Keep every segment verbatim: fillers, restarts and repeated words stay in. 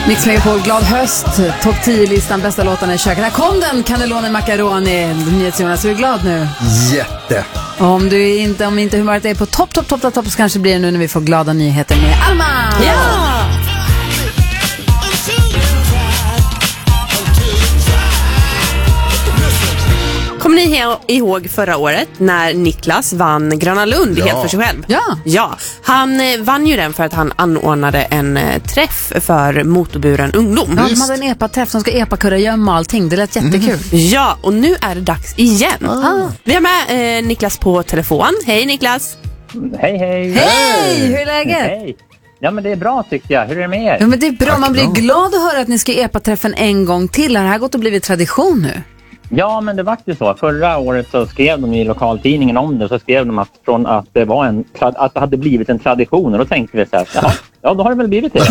Mix Megapol, glad höst, topp tio-listan, bästa låtarna i köket. Här kom den, Cannelloni Macaroni. NyhetsJonas, är du glad nu? Jätte. Om du inte, om inte humöret är på topp, topp, topp, topp, topp så kanske blir det nu när vi får glada nyheter med Alma. Ja! Kommer ni ihåg förra året när Niklas vann Gröna Lund Ja. helt för sig själv? Ja. Ja, han eh, vann ju den för att han anordnade en eh, träff för motorburen ungdom. Ja, de hade en epa-träff som ska epa-kurragömma och allting. Det lät jättekul. Ja, och nu är det dags igen. Ah. Vi har med eh, Niklas på telefon. Hej Niklas! Hej, hej! Hej, hur är läget? Hej! Ja, men det är bra tycker jag. Hur är det med er? Ja, men det är bra, Tack, man blir bra. glad att höra att ni ska epa-träffen en gång till. Har det här gått och blivit tradition nu? Ja, men det var ju så. Förra året så skrev de i lokaltidningen om det. Så skrev de att, från att, det, var en, att det hade blivit en tradition. Och då tänkte vi så här, jaha, ja då har det väl blivit det.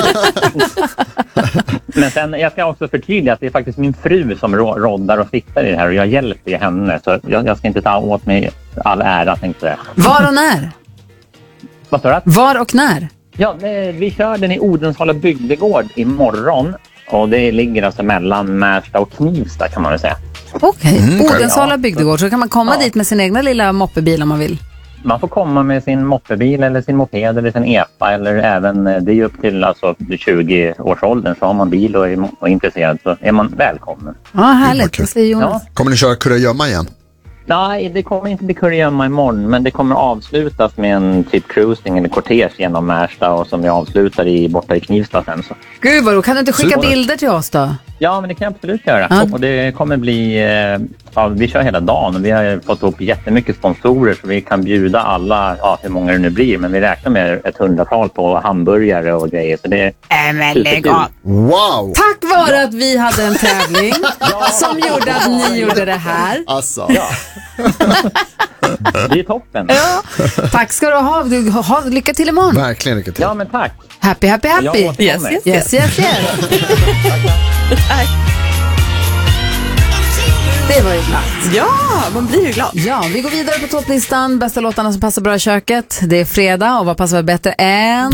Men sen, jag ska också förtydliga att det är faktiskt min fru som roddar och fixar i det här. Och jag hjälper henne. Så jag, jag ska inte ta åt mig all ära, tänkte jag. Var och när? Vad sa du? Var och när? Ja, det, vi kör den i Odensala bygdegård imorgon. Och det ligger alltså mellan Märsta och Knivsta kan man väl säga. Okej, okay. Mm, Odensala ja. bygdegård. Så kan man komma Ja. dit med sin egna lilla moppebil om man vill. Man får komma med sin moppebil eller sin moped eller sin epa eller även, det är upp till alltså tjugo-årsåldern så har man bil och är, och är intresserad så är man välkommen. Ja, härligt. Vad kul. Det säger Jonas. Ja. Kommer ni köra kurragömma igen? Nej, det kommer inte bli kurragömma imorgon men det kommer avslutas med en typ cruising eller kortege genom Märsta och som vi avslutar i, borta i Knivsta sen så. Gud vad då, kan du inte skicka Super. bilder till oss då? Ja, men det kan jag absolut göra. Ja. Och det kommer bli, eh, ja, vi kör hela dagen och vi har fått upp jättemycket sponsorer så vi kan bjuda alla, ja hur många det nu blir, men vi räknar med ett hundratal på hamburgare och grejer. Så det är men lägg av. Wow! Tack vare att vi hade en tävling som gjorde att ni gjorde det här. Alltså. Ja. Det är toppen. Ja. Tack ska du ha. Du, ha. Lycka till imorgon. Verkligen lycka till. Ja, men tack. Happy, happy, happy. Jag återkommer. Yes, yes. Yes, yes, yes. Det var ju glatt. Ja, man blir ju glad. Ja, vi går vidare på topplistan. Bästa låtarna som passar bra i köket. Det är fredag och vad passar väl bättre än...